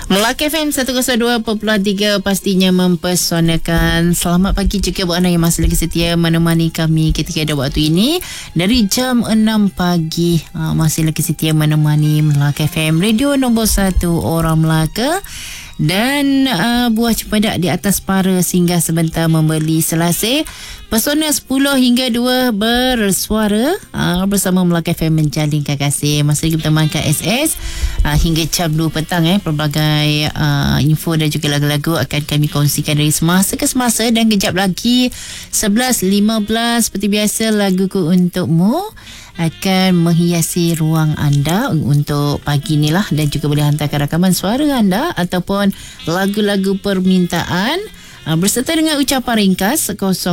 Melaka FM 102.3 pastinya mempesonakan. Selamat pagi juga buat anda yang masih lagi setia menemani kami ketika ada waktu ini. Dari jam 6 pagi masih lagi setia menemani Melaka FM, radio nombor 1 orang Melaka. Dan buah cempedak di atas para singgah sebentar membeli selasih. Pesona 10 hingga 2 bersuara bersama Melaka FM menjalinkan kasih. Masih lagi bertemankan SS hingga jam 2 petang. Pelbagai info dan juga lagu-lagu akan kami kongsikan dari semasa ke semasa. Dan kejap lagi 11.15 seperti biasa, laguku untukmu akan menghiasi ruang anda untuk pagi ni lah. Dan juga boleh hantarkan rakaman suara anda ataupun lagu-lagu permintaan berserta dengan ucapan ringkas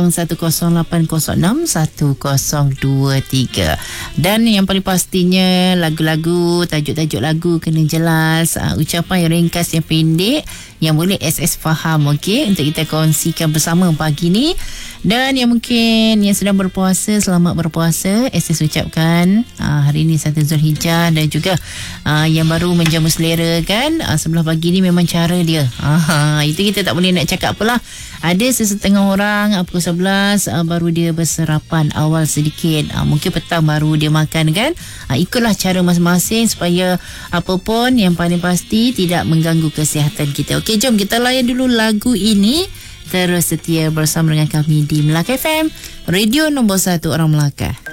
0108061023. Dan yang paling pastinya lagu-lagu, tajuk-tajuk lagu kena jelas, ucapan yang ringkas, yang pendek, yang boleh SS faham, okey, untuk kita kongsikan bersama pagi ni. Dan yang mungkin yang sedang berpuasa, selamat berpuasa. SS ucapkan hari ni 1 Zulhijjah. Dan juga yang baru menjamu selera kan, sebelah pagi ni memang cara dia. Itu kita tak boleh nak cakap apalah. Ada sesetengah orang pukul 11 baru dia bersarapan awal sedikit. Mungkin petang baru dia makan kan. Ikutlah cara masing-masing supaya apapun yang paling pasti tidak mengganggu kesihatan kita. Okey, jom kita layan dulu lagu ini. Terus setia bersama dengan kami di Melaka FM, radio nombor 1 orang Melaka.